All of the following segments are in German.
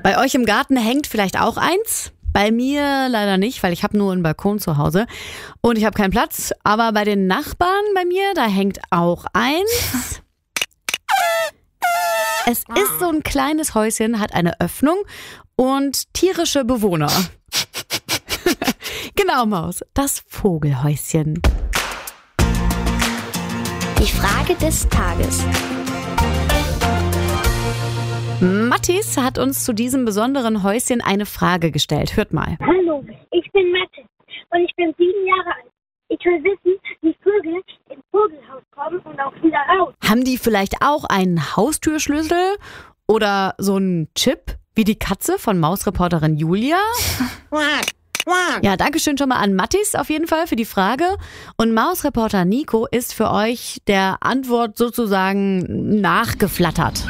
Bei euch im Garten hängt vielleicht auch eins? Bei mir leider nicht, weil ich habe nur einen Balkon zu Hause und ich habe keinen Platz. Aber bei den Nachbarn bei mir, da hängt auch eins. Es ist so ein kleines Häuschen, hat eine Öffnung und tierische Bewohner. Genau, Maus, das Vogelhäuschen. Die Frage des Tages. Mathis hat uns zu diesem besonderen Häuschen eine Frage gestellt. Hört mal. Hallo, ich bin Mathis und ich bin 7 Jahre alt. Ich will wissen, wie Vögel ins Vogelhaus kommen und auch wieder raus. Haben die vielleicht auch einen Haustürschlüssel oder so einen Chip wie die Katze von Mausreporterin Julia? Ja, danke schön schon mal an Mathis auf jeden Fall für die Frage. Und Mausreporter Nico ist für euch der Antwort sozusagen nachgeflattert.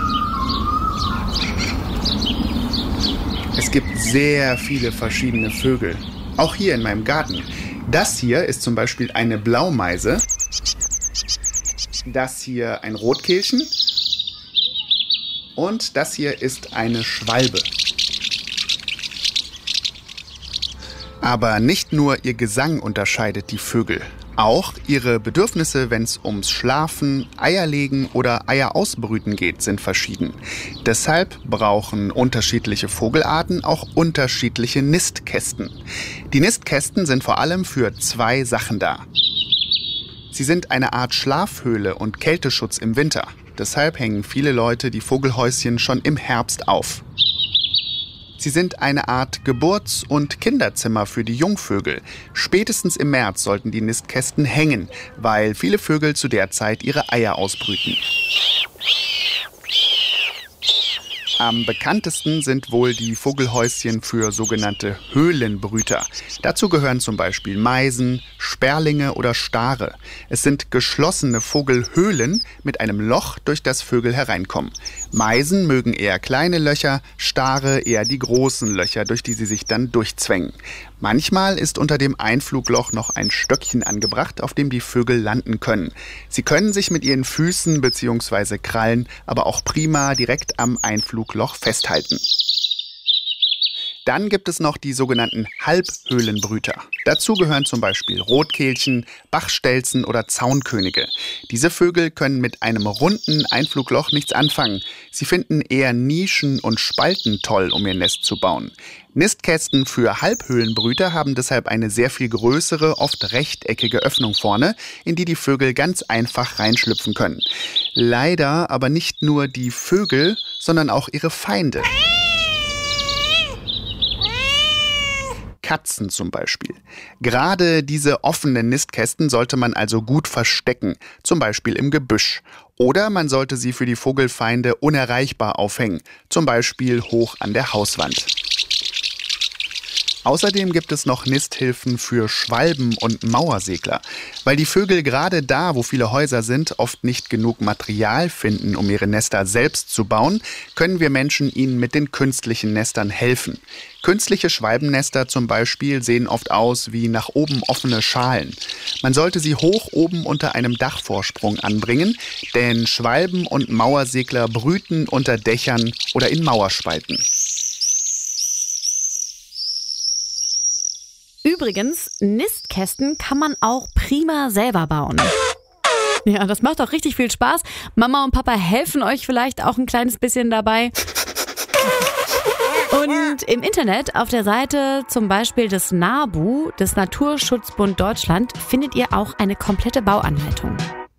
Es gibt sehr viele verschiedene Vögel, auch hier in meinem Garten. Das hier ist zum Beispiel eine Blaumeise, das hier ein Rotkehlchen und das hier ist eine Schwalbe. Aber nicht nur ihr Gesang unterscheidet die Vögel. Auch ihre Bedürfnisse, wenn es ums Schlafen, Eierlegen oder Eier ausbrüten geht, sind verschieden. Deshalb brauchen unterschiedliche Vogelarten auch unterschiedliche Nistkästen. Die Nistkästen sind vor allem für 2 Sachen da. Sie sind eine Art Schlafhöhle und Kälteschutz im Winter. Deshalb hängen viele Leute die Vogelhäuschen schon im Herbst auf. Sie sind eine Art Geburts- und Kinderzimmer für die Jungvögel. Spätestens im März sollten die Nistkästen hängen, weil viele Vögel zu der Zeit ihre Eier ausbrüten. Am bekanntesten sind wohl die Vogelhäuschen für sogenannte Höhlenbrüter. Dazu gehören zum Beispiel Meisen, Sperlinge oder Stare. Es sind geschlossene Vogelhöhlen mit einem Loch, durch das Vögel hereinkommen. Meisen mögen eher kleine Löcher, Stare eher die großen Löcher, durch die sie sich dann durchzwängen. Manchmal ist unter dem Einflugloch noch ein Stöckchen angebracht, auf dem die Vögel landen können. Sie können sich mit ihren Füßen bzw. Krallen aber auch prima direkt am Einflugloch festhalten. Dann gibt es noch die sogenannten Halbhöhlenbrüter. Dazu gehören zum Beispiel Rotkehlchen, Bachstelzen oder Zaunkönige. Diese Vögel können mit einem runden Einflugloch nichts anfangen. Sie finden eher Nischen und Spalten toll, um ihr Nest zu bauen. Nistkästen für Halbhöhlenbrüter haben deshalb eine sehr viel größere, oft rechteckige Öffnung vorne, in die die Vögel ganz einfach reinschlüpfen können. Leider aber nicht nur die Vögel, sondern auch ihre Feinde. Katzen zum Beispiel. Gerade diese offenen Nistkästen sollte man also gut verstecken, zum Beispiel im Gebüsch. Oder man sollte sie für die Vogelfeinde unerreichbar aufhängen, zum Beispiel hoch an der Hauswand. Außerdem gibt es noch Nisthilfen für Schwalben und Mauersegler. Weil die Vögel gerade da, wo viele Häuser sind, oft nicht genug Material finden, um ihre Nester selbst zu bauen, können wir Menschen ihnen mit den künstlichen Nestern helfen. Künstliche Schwalbennester zum Beispiel sehen oft aus wie nach oben offene Schalen. Man sollte sie hoch oben unter einem Dachvorsprung anbringen, denn Schwalben und Mauersegler brüten unter Dächern oder in Mauerspalten. Übrigens, Nistkästen kann man auch prima selber bauen. Ja, das macht auch richtig viel Spaß. Mama und Papa helfen euch vielleicht auch ein kleines bisschen dabei. Und im Internet auf der Seite zum Beispiel des NABU, des Naturschutzbund Deutschland, findet ihr auch eine komplette Bauanleitung.